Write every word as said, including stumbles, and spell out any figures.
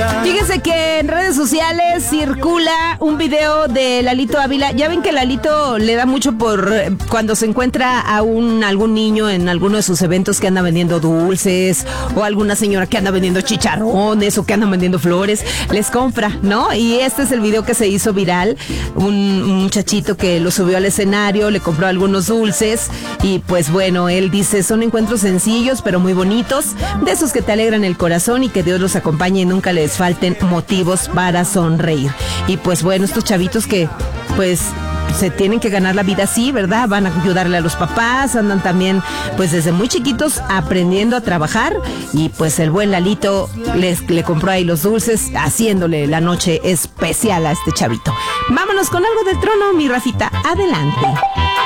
Fíjense que en redes sociales circula un video de Lalito Ávila. Ya ven que Lalito le da mucho por eh, cuando se encuentra a un algún niño en alguno de sus eventos que anda vendiendo dulces, o alguna señora que anda vendiendo chicharrones o que anda vendiendo flores, les compra, ¿no? Y este es el video que se hizo viral. Un, un muchachito que lo subió al escenario, le compró algunos dulces y pues bueno, él dice, son encuentros sencillos pero muy bonitos, de esos que te alegran el corazón y que Dios los acompañe y nunca les falten motivos para sonreír. Y pues bueno, estos chavitos que pues se tienen que ganar la vida así, ¿verdad? Van a ayudarle a los papás, andan también pues desde muy chiquitos aprendiendo a trabajar y pues el buen Lalito les, le compró ahí los dulces, haciéndole la noche especial a este chavito. Vámonos con algo del trono, mi Rafita, adelante.